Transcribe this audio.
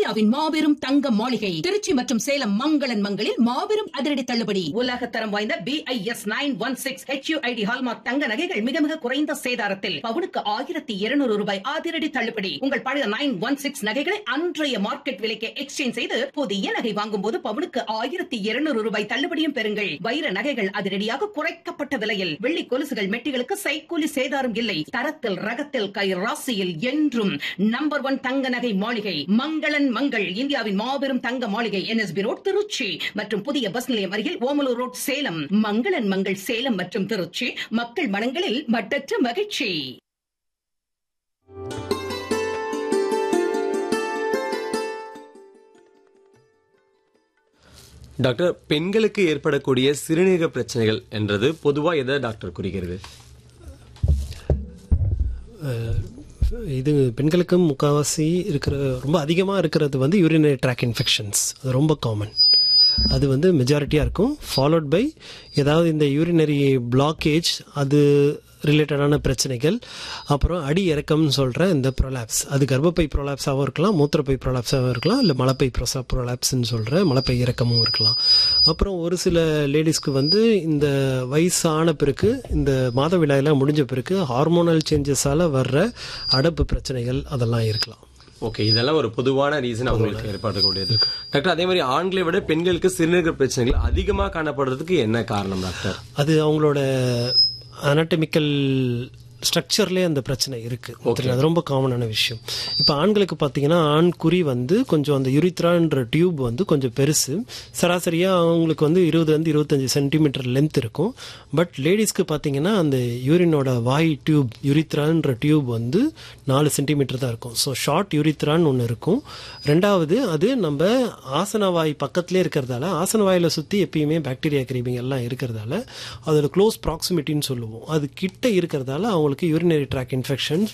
இந்தியாவின் மாபெரும் தங்க மாளிகை திருச்சி மற்றும் சேலம் மங்களன் மங்களில் மாபெரும் அதிரடி தள்ளுபடி. உலக தரம் வாய்ந்த BIS 916 HUID ஹால்மார்க் தங்க நகைகள் மிக மிக குறைந்த சேதாரத்தில் பவுனுக்கு 1200 ரூபாய் அதிரடி தள்ளுபடி. உங்கள் பழைய 916 நகைகளை அன்றைய மார்க்கெட் விலைக்கு எக்ஸ்சேஞ்ச் செய்து புதிய நகை வாங்கும் போது பவுனுக்கு 1200 ரூபாய் தள்ளுபடியும் பெறுங்கள். வைர நகைகள் அதிரடியாக குறைக்கப்பட்ட விலையில், வெள்ளி கொலுசுகள் மெட்டிகளுக்கு சைக்கூலி சேதாரம் இல்லை. தரத்தில் ரகத்தில் கை ராசியில் என்றும் நம்பர் 1 தங்க நகை மாளிகை மங்களன் மங்கள். இந்தியாவின் மாபெரும் தங்க மாளிகை NSB ரோட் திருச்சி மற்றும் புதிய பஸ் நிலையம் அருகில் ஓமலூர் ரோட் சேலம். மங்களன் மங்கள் சேலம் மற்றும் திருச்சி, மக்கள் மனங்களில் மட்டற்ற மகிழ்ச்சி. டாக்டர், பெண்களுக்கு ஏற்படக்கூடிய சிறுநீரக பிரச்சனைகள் என்றது பொதுவா எதை டாக்டர் குறிக்கிறது? இது பெண்களுக்கும் முக்கால்வாசி இருக்கிற ரொம்ப அதிகமாக இருக்கிறது வந்து யூரினரி ட்ராக் இன்ஃபெக்ஷன்ஸ். அது ரொம்ப காமன். அது வந்து மெஜாரிட்டியாக இருக்கும். ஃபாலோட் பை ஏதாவது இந்த யூரினரி பிளாக்கேஜ், அது ரிலேட்டடான பிரச்சனைகள். அப்புறம் அடி இறக்கம்னு சொல்கிற இந்த ப்ரொலாப்ஸ், அது கர்ப்பப்பை ப்ரொலாப்ஸாகவும் இருக்கலாம், மூத்திரப்பை ப்ரொலாப்ஸாகவும் இருக்கலாம், இல்லை மலப்பை ப்ரொலாப்ஸ்ன்னு சொல்கிற மலப்பை இறக்கமும் இருக்கலாம். அப்புறம் ஒரு சில லேடிஸ்க்கு வந்து இந்த வயசான பிறகு, இந்த மாதவிடாயெல்லாம் முடிஞ்ச பிறகு ஹார்மோனல் சேஞ்சஸால் வர்ற அடப்பு பிரச்சனைகள் அதெல்லாம் இருக்கலாம். ஓகே, இதெல்லாம் ஒரு பொதுவான ரீசன் அவங்களுக்கு ஏற்படக்கூடியது. டாக்டர், அதே மாதிரி ஆண்களை விட பெண்களுக்கு சிறுநீரக பிரச்சனைகள் அதிகமாக காணப்படுறதுக்கு என்ன காரணம் டாக்டர்? அது அவங்களோட அனாட்டமிக்கல் ஸ்ட்ரக்சர்லேயே அந்த பிரச்சனை இருக்குது. அது ரொம்ப காமனான விஷயம். இப்போ ஆண்களுக்கு பார்த்தீங்கன்னா ஆண் குறி வந்து கொஞ்சம் அந்த யுரித்ரான்ற டியூப் வந்து கொஞ்சம் பெருசு. சராசரியாக அவங்களுக்கு வந்து 20-25 சென்டிமீட்டர் லென்த் இருக்கும். பட் லேடிஸ்க்கு பார்த்தீங்கன்னா அந்த யூரினோட வாய் டியூப், யுரித்ரான்ற டியூப் வந்து 4 சென்டிமீட்டர் தான் இருக்கும். ஸோ ஷார்ட் யுரித்ரான்னு ஒன்று இருக்கும். ரெண்டாவது, அது நம்ம ஆசனவாய் பக்கத்துலேயே இருக்கிறதால, ஆசனவாயில் சுற்றி எப்பயுமே பாக்டீரியா கிரீபிங் எல்லாம் இருக்கிறதால அதோட க்ளோஸ் ப்ராக்சிமிட்டின்னு சொல்லுவோம். அது கிட்ட இருக்கிறதால அவங்களுக்கு யூரினரி ட்ராக் இன்ஃபெக்ஷன்ஸ்